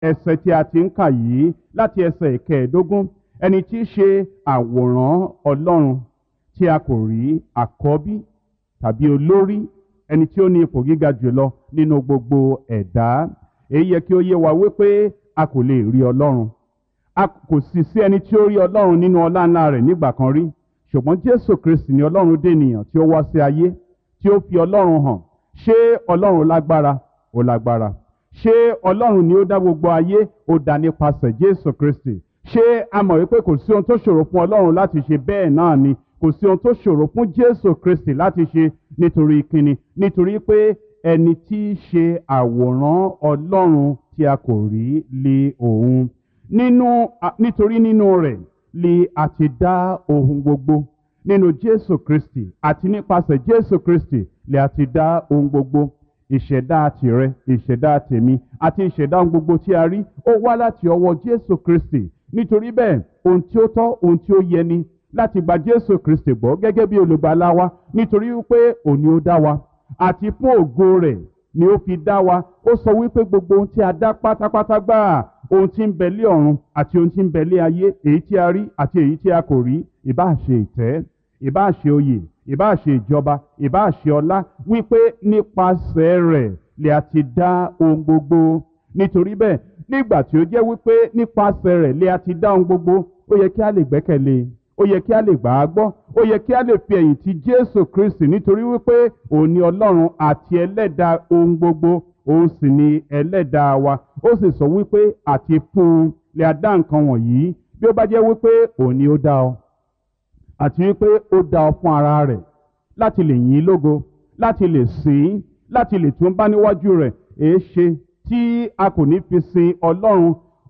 ẹsẹ̀ tí a ti ń kà yìí láti ẹsẹ̀ ìkẹẹ̀ẹ́dógún, ẹni tí í ṣe àwòrán Ọlọ́run tí a kò rí àkọ́bí tàbí olórí, ẹni tí ó ní ipò gíga jùlọ nínú gbogbo ẹ̀dá. Èyí yẹ kí ó yé wa wípé a kò lè rí Ọlọ́run. A kò sì sí ẹni tí ó rí Ọlọ́run nínú ọlá ńlá rẹ̀ nígbà kan rí. Ṣùgbọ́n Jésù Kristi ni Ọlọ́run dènìyàn tí ó wá sí ayé, tí ó fi Ọlọ́run hàn. Ṣé Ọlọ́run lágbára? Ó lágbára. Ṣé Ọlọ́run ni ó dá gbogbo ayé? Ó dá nípasẹ̀ Jésù Kristi. Ṣé a mọ̀ wípé kò sí ohun tó ṣòro fún Ọlọ́run láti ṣe? Bẹ́ẹ̀ náà ni kò sí ohun tó ṣòro fún Jésù Kristi láti ṣe. Nítorí kíni? Nítorí pé ẹni tí í ṣe àwòrán Ọlọ́run tí a kò rí lé òun. Nítorí nínú rẹ̀ lè a ti dá ohun gbogbo. Nínú Jésù Kristi àti nípasẹ̀ Jésù Kristi lè a ti dá ohun gbogbo. Ìṣẹ̀dá tìrẹ, ìṣẹ̀dá tèmi àti ìṣẹ̀dá ohun gbogbo tí a rí ó wá láti ọwọ́ Jésù Kristi. Nítorí bẹ́ẹ̀, ohun tí ó tọ́, ohun tí ó yẹ ni láti gba Jésù Kristi gbọ́ gẹ́gẹ́ bí olùgbàlà wa, nítorí wípé òun ni ó dá wa àti fún ògo rẹ̀ ni ó fi dá wa. Ó sọ wípé gbogbo ohun tí a dá pátápátá gbáà, ohun tí ń bẹ lé ọ̀run àti ohun tí ń bẹ lé ayé, èyí tí a rí àti èyí tí a kò rí, ìbáà ṣe ìtẹ́, ìbáà ṣe oyè, ìbáà ṣe ìjọba, ìbáà ṣe ọlá, wípé nípasẹ̀ rẹ̀ lè a ti dá ohun gbogbo. Nítorí bẹ́ẹ̀, nígbà tí ó jẹ́ wípé nípasẹ̀ rẹ̀ lè a ti dá ohun gbogbo, ó yẹ kí a lè gbẹ́kẹ̀lé, ó yẹ kí a lè gbà á gbọ́, ó yẹ kí a lè fi ẹ̀yìn tì Jésù Kristi, nítorí wípé òun ni Ọlọ́run àti ẹlẹ́dàá ohun gbogbo, òun sì ni ẹlẹ́dàá wa. Ó sì sọ wípé àti fún un lè a dá nǹkan wọ̀nyí. Bí ó bá jẹ́ wípé òun ni ó dá ọ, àti wípé ó dá ọ fún ara rẹ̀ láti lè yìn lógo, láti lè sìn, láti lè tún bá níwájú rẹ̀, èé ṣe tí a kò ní fi sin Ọlọ́run?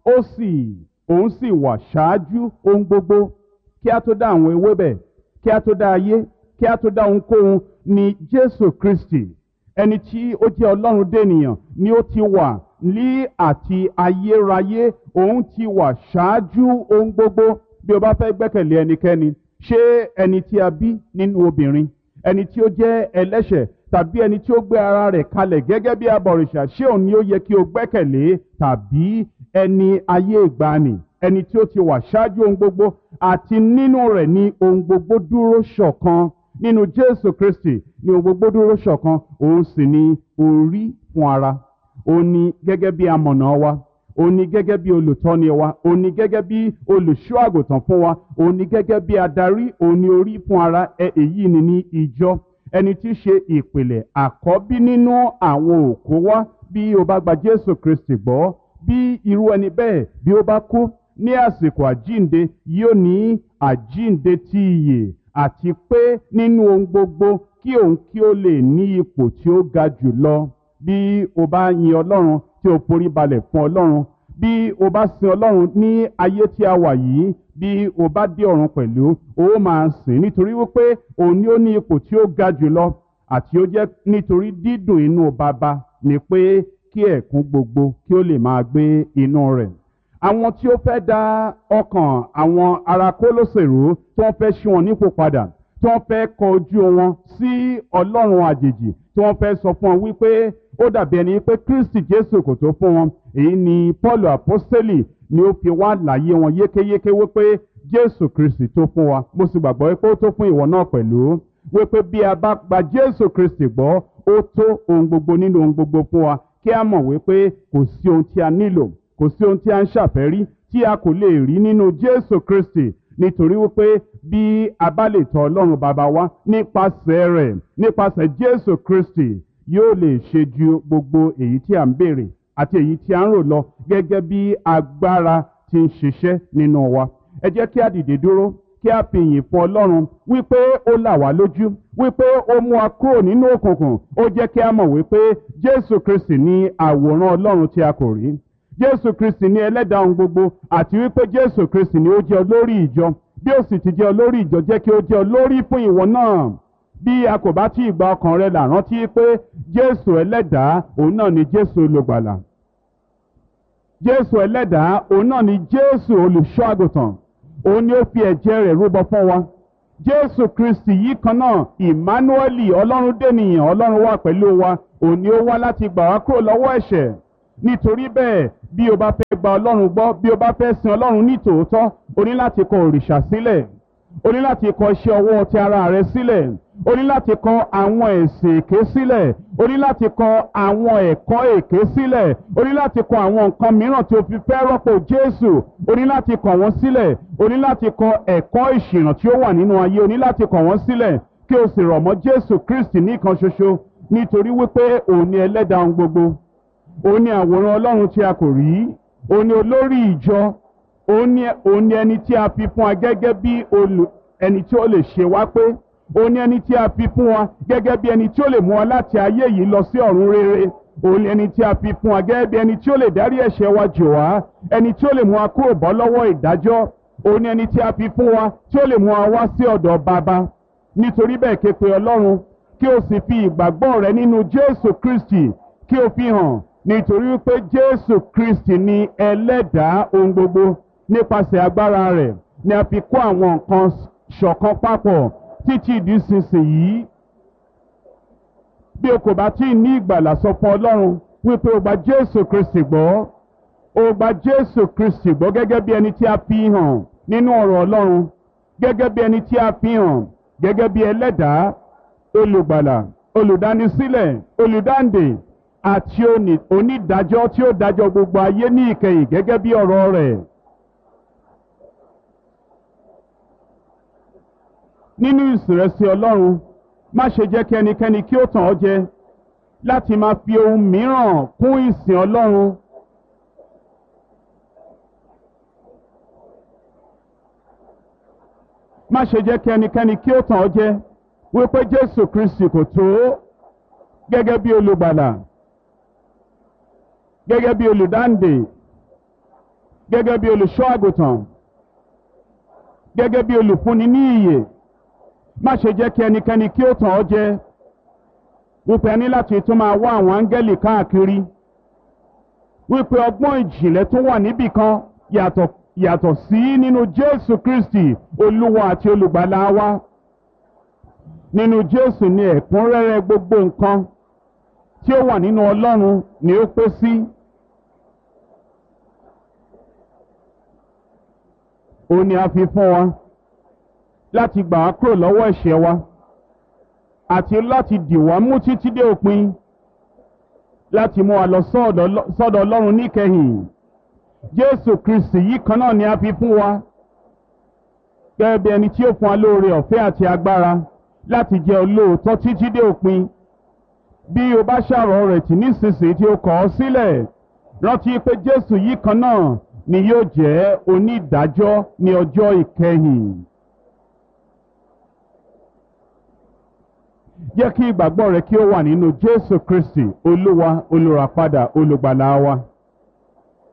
Òun sì wà ṣáájú ohun gbogbo. Kí a tó dá àwọn ewébẹ̀, kí a tó dá ayé, kí a tó dá ohunkóhun, ni Jésù Kristi, ẹni tí ó jẹ́ Ọlọ́run dènìyàn, ni ó ti wà ní àti ayérayé. Òun ti wà ṣáájú ohun gbogbo. Bí o bá fẹ́ gbẹ́kẹ̀lé ẹnikẹ́ni, ṣé ẹni tí a bí nínú obìnrin, ẹni tí ó jẹ́ ẹlẹ́ṣẹ̀, tàbí ẹni tí ó gbé ara rẹ̀ kalẹ̀ gẹ́gẹ́ bí abọ̀rìṣà, ṣé òun ni ó yẹ kí o gbẹ́kẹ̀lé? Tàbí ẹni ayé ìgbàanì, ẹni tí ó ti wà ṣáájú ohun gbogbo, àti nínú rẹ̀ ni ohun gbogbo dúró ṣọ̀kan. Nínú Jésù Kristi ni ohun gbogbo dúró ṣọ̀kan. Òun sì ni orí fún ara. Òun ni gẹ́gẹ́ bí amọ̀nà wa. Òun ni gẹ́gẹ́ bí olùtọ́ni wa. Òun ni gẹ́gẹ́ bí olùṣọ́ àgùntàn fún wa. Òun ni gẹ́gẹ́ bí adarí. Òun ni orí fún ara. Èyí ni ní ìjọ. Ẹni tí í ṣe ìpìlẹ̀ àkọ́bí nínú àwọn òkú wa. Bí o bá gba Jésù Kristi gbọ́, bí irú ẹni bẹ́ẹ̀ bí ó bá kú ní àsìkò àjínde, yóò ní àjínde ti ìyè, àti pé nínú ohun gbogbo kí òun kí ó lè ní ipò tí ó ga jù lọ. Bí o bá yin Ọlọ́run tí o forí balẹ̀ fún Ọlọ́run, bí o bá sin Ọlọ́run ní ayé tí a wà yìí, bí o bá dé ọ̀run pẹ̀lú, o máa sìn, nítorí wípé òun ni ó ní ipò tí ó ga jù lọ, àti ó jẹ́ nítorí dídùn inú Baba ni pé kí ẹ̀kún gbogbo kí ó lè máa gbé inú rẹ̀. Àwọn tí ó fẹ́ dá ọkàn àwọn ará Kólósè rú, tí wọ́n fẹ́ ṣí wọn nípò padà, tí wọ́n fẹ́ kọ ojú wọn sí Ọlọ́run àjèjì, tí wọ́n fẹ́ sọ fún wọn wípé ó dàbí ẹni pé Kristi Jésù kò tó fún wọn. Èyí ni Pọ́ọ̀lù àpọ́stélì ni ó fi wá láyé wọn yékéyéké wípé Jésù Kristi tó fún wa. Mo sì gbàgbọ́ wípé ó tó fún ìwọ náà pẹ̀lú. Wípé bí a bá gba Jésù Kristi gbọ́, ó tó ohun gbogbo nínú ohun gbogbo fún wa. Kí a mọ̀ wípé kò sí ohun tí a nílò, kò sí ohun tí a ń ṣàfẹ́rí tí a kò lè rí nínú Jésù Kristi. Nítorí wípé bí a bá lè tọ̀ Ọlọ́run Baba wa nípasẹ̀ rẹ̀, nípasẹ̀ Jésù Kristi, yóò lè ṣe ju gbogbo èyí tí a ń béèrè àti èyí tí a ń rò lọ, gẹ́gẹ́ bí agbára tí ń ṣiṣẹ́ nínú wa. Ẹ jẹ́ kí a dìde dúró, kí a fi ìyìn fún Ọlọ́run wípé ó là wá lójú, wípé ó mú wa kúrò nínú òkùnkùn. Ó jẹ́ kí a mọ̀ wípé Jésù Kristi ní àwòrán Ọlọ́run tí a kò rí. Jésù Kristi ní ẹlẹ́dàá ohun gbogbo, àti wípé Jésù Kristi ni ó jẹ́ olórí ìjọ. Bí ó sì ti jẹ́ olórí ìjọ, jẹ́ kí ó jẹ́ olórí fún ìwọ náà. Bí a kò bá tí ì gba ọkàn rẹ là, rántí pé Jésù ẹlẹ́dàá òun náà ni Jésù olùgbàlà. Jésù ẹlẹ́dàá òun náà ni Jésù olùṣọ́ àgùntàn. Òun ni ó fi ẹ̀jẹ̀ rẹ̀ rúbọ fún wa. Jésù Kristi yìí kan náà, Ìmánúẹ́lì, Ọlọ́run dènìyàn, Ọlọ́run wà pẹ̀lú wa. Òun ni ó wá láti gbà wá kúrò lọ́wọ́ ẹ̀ṣẹ̀. nítorí bẹ́ẹ̀ bí o bá fẹ́ gba ọlọ́run gbọ́, bí o bá fẹ́ sin ọlọ́run ní tòótọ́, o ní láti kọ òrìṣà sílẹ̀, o ní láti kọ iṣẹ́ ọwọ́ ti ara rẹ sílẹ̀, o ní láti kọ àwọn ẹ̀sìn èké sílẹ̀, o ní láti kọ àwọn ẹ̀kọ́ èké sílẹ̀, o ní láti kọ àwọn nǹkan mìíràn tí o fi fẹ́ rọ́pò Jésù, o ní láti kọ wọ́n sílẹ̀, o ní láti kọ ẹ̀kọ́ ìṣìnà tí ó wà nínú ayé, o ní láti kọ wọ́n sílẹ̀ kí o sì rọ̀ mọ́ Jésù Kristi nìkan ṣoṣo, nítorí wípé òun ni ẹlẹ́dàá ohun gbogbo, òun ni àwòrán Ọlọ́run tí a kò rí, òun ni olórí ìjọ, òun ni ẹni tí a fi fún wa gẹ́gẹ́ bí ẹni tí ó lè ṣe wá pé, òun ni ẹni tí a fi fún wa gẹ́gẹ́ bí ẹni tí ó lè mú wa láti ayé yìí lọ sí ọ̀run rere, òun ni ẹni tí a fi fún wa gẹ́gẹ́ bí ẹni tí ó lè dárí ẹ̀ṣẹ̀ wa jì wá, ẹni tí ó lè mú wa kúrò bọ́ lọ́wọ́ ìdájọ́, òun ni ẹni tí a fi fún wa tí ó lè mú wa wá sí ọ̀dọ̀ Baba. Nítorí bẹ́ẹ̀ ké pe Ọlọ́run kí o sì fi ìgbàgbọ́ rẹ nínú Jésù Kristi kí o fi hàn, nítorí wípé Jésù Kristi ni ẹlẹ́dàá ohun gbogbo, nípasẹ̀ agbára rẹ̀ ni a fi kó àwọn nǹkan ṣọ̀kan papọ̀ títí di ìsinsìnyí. Bí o kò bá tí ì ní ìgbàlà, sọ fún Ọlọ́run wípé o gba Jésù Kristi gbọ́, o gba Jésù Kristi gbọ́ gẹ́gẹ́ bí ẹni tí a fi hàn nínú ọ̀rọ̀ Ọlọ́run, gẹ́gẹ́ bí ẹni tí a fi hàn gẹ́gẹ́ bí ẹlẹ́dàá, olùgbàlà, olùdánisílẹ̀, olùdáǹdè àti onídàájọ́ tí ó dájọ́ gbogbo ayé ní ìkẹyìn gẹ́gẹ́ bí ọ̀rọ̀ rẹ̀. Nínú ìsìnrẹsì Ọlọ́run, má ṣe jẹ́ kí ẹnikẹ́ni kí ó tàn ọ́ jẹ láti máa fi ohun mìíràn kún ìsìn Ọlọ́run. Má ṣe jẹ́ kí ẹnikẹ́ni kí ó tàn ọ́ jẹ wípé Jésù Kristi kò tó gẹ́gẹ́ bí olùgbàlà, gẹ́gẹ́ bí olùdáǹdè, gẹ́gẹ́ bí olùṣọ́ àgùntàn, gẹ́gẹ́ bí olùfúnni ní ìyè. Má ṣe jẹ́ kí ẹnikẹ́ni kí ó tàn ọ́ jẹ wípé a ní láti tún máa wá àwọn áńgẹ́lì káàkiri, wípé ọgbọ́n ìjìnlẹ̀ tó wà níbì kan yàtọ̀ sí nínú Jésù Kristi Olúwa àti olùgbàlà wa. Nínú Jésù ni ẹ̀kúnrẹ́rẹ́ gbogbo nǹkan tí ó wà nínú Ọlọ́run ni ó pé sí. Ó ní a fi fún wa láti gbà wá kúrò lọ́wọ́ ẹ̀ṣẹ̀ wa àti láti dì wá mú títí dé òpin, láti mú wa lọ sọ́dọ̀ Ọlọ́run níkẹyìn. Jésù Kristi yìí kan náà ni a fi fún wa gẹ́gẹ́ bí ẹni tí ó fún wa lóore ọ̀fẹ́ àti agbára láti jẹ́ olóòótọ́ títí dé òpin. Bí o bá ṣàrọ̀ rẹ̀ tì nísinsìnyí tí o kọ̀ ọ́ sílẹ̀, rántí pé Jésù yìí kan náà ni yóò jẹ́ onídàájọ́ ní ọjọ́ ìkẹyìn. Jẹ́ kí ìgbàgbọ́ rẹ kí ó wà nínú Jésù Kristi, Olúwa, olùràpadà, olùgbàlà wa.